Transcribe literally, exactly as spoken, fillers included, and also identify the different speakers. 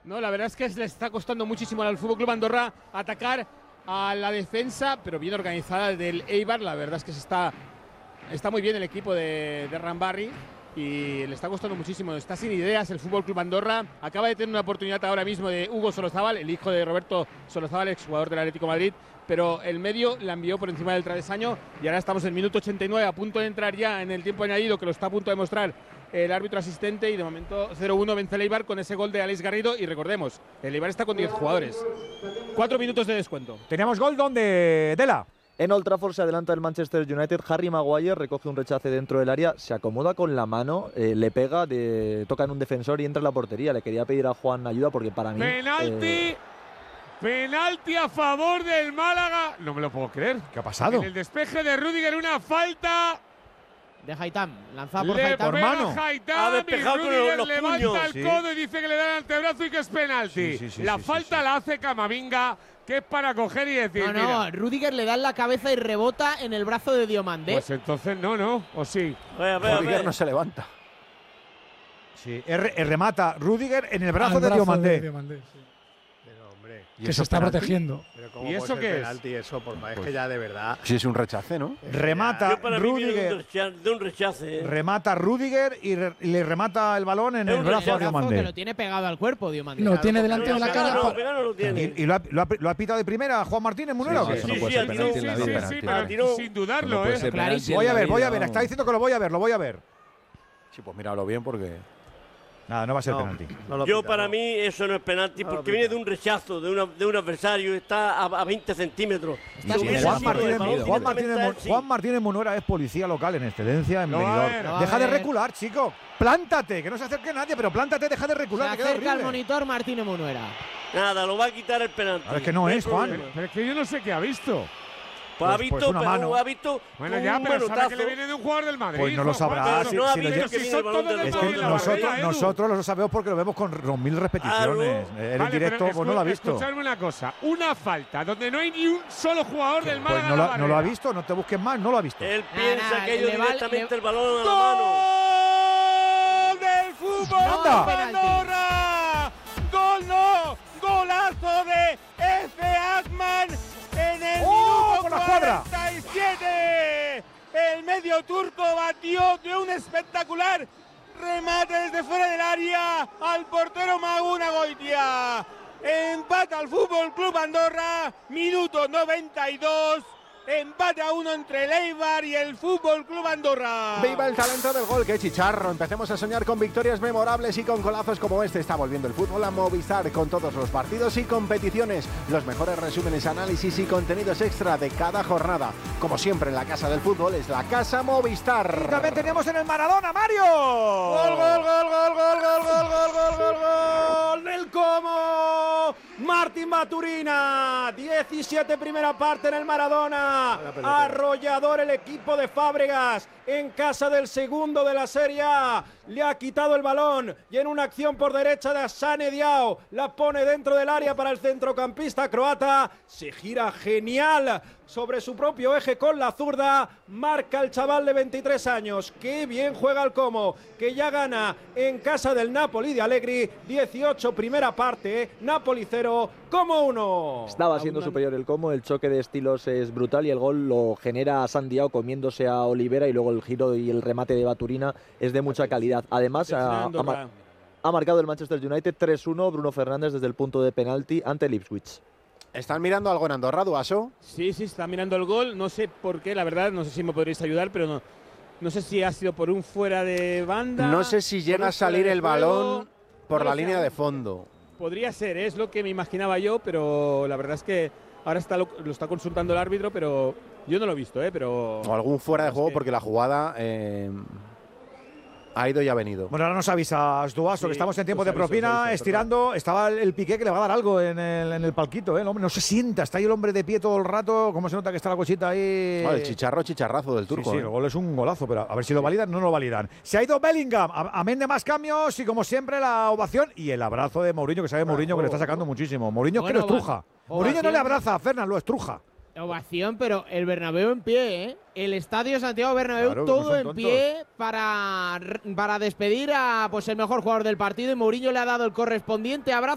Speaker 1: No, la verdad es que le está costando muchísimo al F C Andorra atacar a la defensa, pero bien organizada del Eibar. La verdad es que se está, está muy bien el equipo de, de Rambarri y le está costando muchísimo. Está sin ideas el F C Andorra. Acaba de tener una oportunidad ahora mismo de Hugo Solozábal, el hijo de Roberto Solozábal, exjugador del Atlético de Madrid, pero el medio la envió por encima del travesaño y ahora estamos en el minuto ochenta y nueve, a punto de entrar ya en el tiempo añadido, que lo está a punto de mostrar el árbitro asistente, y de momento cero uno vence el Eibar con ese gol de Alex Garrido. Y recordemos, el Eibar está con diez jugadores. Cuatro minutos de descuento.
Speaker 2: Teníamos gol donde Dela.
Speaker 3: En Old Trafford se adelanta el Manchester United. Harry Maguire recoge un rechace dentro del área, se acomoda con la mano, eh, le pega, de, toca en un defensor y entra en la portería. Le quería pedir a Juan ayuda porque para mí…
Speaker 1: ¡Penalti!
Speaker 3: Eh,
Speaker 1: ¡Penalti a favor del Málaga! No me lo puedo creer.
Speaker 2: ¿Qué ha pasado?
Speaker 1: En el despeje de Rüdiger, una falta
Speaker 4: de Haitham, lanzada por
Speaker 1: le
Speaker 4: Haitham.
Speaker 1: por mano. Haitham,
Speaker 5: ha despejado con los, los
Speaker 1: levanta
Speaker 5: puños.
Speaker 1: el
Speaker 2: Sí.
Speaker 1: codo y dice que le da el antebrazo y que es penalti.
Speaker 2: Sí, sí, sí,
Speaker 1: la
Speaker 2: sí,
Speaker 1: falta
Speaker 2: sí, sí.
Speaker 1: la hace Camavinga, que es para coger y decir,
Speaker 4: No, no,
Speaker 1: mira,
Speaker 4: Rüdiger le da en la cabeza y rebota en el brazo de Diomandé.
Speaker 1: pues entonces no, no, o sí.
Speaker 5: Vea, vea,
Speaker 3: Rudiger
Speaker 5: vea.
Speaker 3: no se levanta.
Speaker 2: Sí, er, er, remata Rüdiger en el brazo
Speaker 6: Al
Speaker 2: de
Speaker 6: brazo
Speaker 2: Diomandé.
Speaker 6: de Diomandé, sí.
Speaker 7: Pero, hombre,
Speaker 2: ¿Y
Speaker 6: Que
Speaker 2: eso
Speaker 6: se
Speaker 2: es
Speaker 6: está
Speaker 2: penalti?
Speaker 6: protegiendo.
Speaker 7: pero ¿cómo
Speaker 1: ¿Y
Speaker 7: puede
Speaker 1: eso
Speaker 7: ser
Speaker 1: qué es?
Speaker 7: penalti eso? Por, es
Speaker 2: Pues-
Speaker 7: que ya de verdad…
Speaker 3: Sí, es un rechace, ¿no?
Speaker 2: Remata
Speaker 5: Yo para mí viene de un
Speaker 2: Rüdiger,
Speaker 5: rechace, de un rechace, ¿eh?
Speaker 2: remata Rüdiger y, re, y le remata el balón en
Speaker 5: Es
Speaker 2: el
Speaker 5: un
Speaker 2: brazo a
Speaker 5: rechazo
Speaker 4: Que lo
Speaker 2: Diomandé.
Speaker 4: tiene pegado al cuerpo, Diomandé.
Speaker 6: Lo tiene
Speaker 7: porque
Speaker 6: delante
Speaker 7: no
Speaker 6: de la
Speaker 7: lo
Speaker 6: cara.
Speaker 7: saca,
Speaker 5: No,
Speaker 6: pa-
Speaker 5: pegado no lo tiene.
Speaker 2: ¿Y, y lo, ha, lo, ha, lo ha pitado de primera Juan Martínez Munera o qué?
Speaker 8: Eso no
Speaker 5: Sí,
Speaker 8: puede
Speaker 5: sí,
Speaker 8: ser
Speaker 5: al
Speaker 8: penalti
Speaker 5: tiro,
Speaker 8: en la
Speaker 5: sí,
Speaker 8: vida.
Speaker 5: sí,
Speaker 8: penalti.
Speaker 5: sí, pero tiró.
Speaker 1: Sin dudarlo,
Speaker 8: No puede
Speaker 1: ¿eh?
Speaker 8: ser penalti
Speaker 4: Clarísimo.
Speaker 2: Voy a
Speaker 8: en la
Speaker 2: ver, voy a
Speaker 8: vida,
Speaker 2: ver. Está
Speaker 8: vamos.
Speaker 2: diciendo que lo voy a ver, lo voy a ver.
Speaker 3: Sí, pues míralo bien porque…
Speaker 2: Nada, no va a ser
Speaker 7: No,
Speaker 2: penalti.
Speaker 7: no lo
Speaker 5: Yo
Speaker 7: pita,
Speaker 5: para
Speaker 7: no.
Speaker 5: mí eso no es penalti
Speaker 7: No lo
Speaker 5: porque
Speaker 7: pita.
Speaker 5: viene de un rechazo de, una, de un adversario, está a, a veinte centímetros.
Speaker 8: Y
Speaker 5: Si
Speaker 8: si
Speaker 5: hubiese
Speaker 2: Juan
Speaker 8: el balón
Speaker 5: sido
Speaker 2: Martínez,
Speaker 5: el balón
Speaker 8: partido.
Speaker 2: Juan,
Speaker 5: directamente
Speaker 2: Martínez,
Speaker 5: a él,
Speaker 2: Mu-
Speaker 5: sí.
Speaker 2: Juan Martínez Munera es policía local en excedencia en
Speaker 1: Lo va a
Speaker 2: Benidorm.
Speaker 1: ver.
Speaker 4: Lo va a
Speaker 2: Deja de
Speaker 4: ver.
Speaker 2: recular, chico. Plántate, que no se acerque nadie, pero plántate, deja de
Speaker 4: Se
Speaker 2: recular. que queda
Speaker 4: acerca al
Speaker 2: horrible.
Speaker 4: monitor Martínez Munuera.
Speaker 5: Nada, lo va a quitar el penalti.
Speaker 2: Ahora es que no
Speaker 5: hay
Speaker 2: es, Juan.
Speaker 5: problema.
Speaker 1: Pero es que yo no sé qué ha visto.
Speaker 5: Pues, ha
Speaker 2: Pues-
Speaker 5: visto,
Speaker 2: pues una
Speaker 5: pero
Speaker 2: mano.
Speaker 5: ha visto
Speaker 1: Bueno,
Speaker 5: un
Speaker 1: ya, pero sabe
Speaker 5: manotazo.
Speaker 1: que le viene de un jugador del Madrid.
Speaker 2: Pues no lo
Speaker 1: Juan,
Speaker 2: sabrá,
Speaker 1: pero
Speaker 2: si-
Speaker 1: no
Speaker 2: si
Speaker 1: ha
Speaker 2: lo
Speaker 1: visto
Speaker 2: lle-
Speaker 1: si
Speaker 5: Es
Speaker 1: son
Speaker 5: que
Speaker 1: todos del
Speaker 2: Es
Speaker 1: Madrid
Speaker 2: que
Speaker 1: la
Speaker 2: nosotros,
Speaker 1: barrera, Edu.
Speaker 2: nosotros lo sabemos porque lo vemos con dos mil repeticiones.
Speaker 5: Claro.
Speaker 2: En
Speaker 1: Vale,
Speaker 2: directo,
Speaker 1: pero
Speaker 2: pues no lo ha
Speaker 1: escu-
Speaker 2: visto.
Speaker 1: Escuchadme una cosa, una falta donde no hay ni un solo jugador del
Speaker 2: Pues
Speaker 1: Málaga
Speaker 2: no
Speaker 1: en
Speaker 2: lo,
Speaker 1: la
Speaker 2: ha- no lo ha
Speaker 1: barrera.
Speaker 2: visto, no te busques más, no lo ha visto.
Speaker 5: Él
Speaker 4: Nada,
Speaker 5: piensa
Speaker 4: nada,
Speaker 5: que ha ido
Speaker 4: le va-
Speaker 5: directamente
Speaker 4: le-
Speaker 5: el balón a la mano.
Speaker 1: ¡Gol del fútbol
Speaker 4: No,
Speaker 1: de
Speaker 4: penalti.
Speaker 1: Andorra! ¡Gol no! ¡Golazo de Efe Akman en el
Speaker 2: ¡Oh,
Speaker 1: minuto
Speaker 2: por la cuadra!
Speaker 1: cuarenta y siete! El medio turco batió de un espectacular remate desde fuera del área al portero Maguna Goitia. Empata al Fútbol Club Andorra, minuto noventa y dos. Empate a uno entre el Eibar y el Fútbol Club Andorra.
Speaker 7: ¡Viva el talento del gol! ¡Qué chicharro! Empecemos a soñar con victorias memorables y con golazos como este. Está volviendo el fútbol a Movistar con todos los partidos y competiciones, los mejores resúmenes, análisis y contenidos extra de cada jornada. Como siempre en la casa del fútbol es la Casa Movistar.
Speaker 2: Y también tenemos en el Maradona, Mario.
Speaker 1: ¡Gol, gol, gol, gol, gol, gol, gol, gol, gol, gol, gol! ¡Del Como! Martín Baturina, diecisiete primera parte en el Maradona. Arrollador el equipo de Fábregas en casa del segundo de la Serie A. Le ha quitado el balón y en una acción por derecha de Asane Diao la pone dentro del área para el centrocampista croata. Se gira genial sobre su propio eje con la zurda. Marca el chaval de veintitrés años. Qué bien juega el Como, que ya gana en casa del Napoli de Allegri. dieciocho primera parte, Napoli cero, Como uno.
Speaker 3: Estaba siendo superior el Como, el choque de estilos es brutal y el gol lo genera Sandiao comiéndose a Olivera y luego el giro y el remate de Baturina es de mucha calidad. Además, ha, ha mar- ha marcado el Manchester United tres uno, Bruno Fernández desde el punto de penalti ante el Ipswich.
Speaker 7: ¿Están mirando algo en Andorra, Duaso?
Speaker 1: Sí, sí, está mirando el gol. No sé por qué, la verdad, no sé si me podréis ayudar, pero no, no sé si ha sido por un fuera de banda.
Speaker 7: No sé si
Speaker 1: por
Speaker 7: llega
Speaker 1: un
Speaker 7: a salir
Speaker 1: fuera de
Speaker 7: el
Speaker 1: juego.
Speaker 7: balón por
Speaker 1: No
Speaker 7: la
Speaker 1: lo sé.
Speaker 7: línea de fondo.
Speaker 1: Podría ser, es lo que me imaginaba yo, pero la verdad es que ahora está lo, lo está consultando el árbitro, pero yo no lo he visto, ¿eh? Pero
Speaker 7: O algún fuera de
Speaker 1: es
Speaker 7: juego
Speaker 1: que-
Speaker 7: porque la jugada eh, ha ido y ha venido.
Speaker 2: Bueno, ahora nos avisas, Duaso,
Speaker 1: Sí,
Speaker 2: que estamos en tiempo
Speaker 1: os
Speaker 2: de
Speaker 1: aviso, os
Speaker 2: propina,
Speaker 1: aviso,
Speaker 2: estirando. Estaba el, el Piqué que le va a dar algo en el, en el palquito, ¿eh? El hombre no se sienta, está ahí el hombre de pie todo el rato. ¿Cómo se nota que está la cosita ahí?
Speaker 7: Oh, el chicharro, chicharrazo del turco.
Speaker 2: Sí, sí,
Speaker 7: ¿eh?
Speaker 2: el gol es un golazo, pero a ver si lo validan, no lo validan. Se ha ido Bellingham, a- amén de más cambios y como siempre la ovación y el abrazo de Mourinho, que sabe Mourinho que le está sacando muchísimo. Mourinho es que
Speaker 4: Bueno,
Speaker 2: lo estruja.
Speaker 4: ova-
Speaker 2: Mourinho no le
Speaker 4: ovación.
Speaker 2: abraza a Fernan, lo estruja.
Speaker 4: Ovación, pero el Bernabéu en pie, ¿eh? El estadio Santiago Bernabéu
Speaker 2: Claro, que no
Speaker 4: todo
Speaker 2: son
Speaker 4: en
Speaker 2: tontos.
Speaker 4: pie para, para despedir a pues el mejor jugador del partido y Mourinho le ha dado el correspondiente abrazo.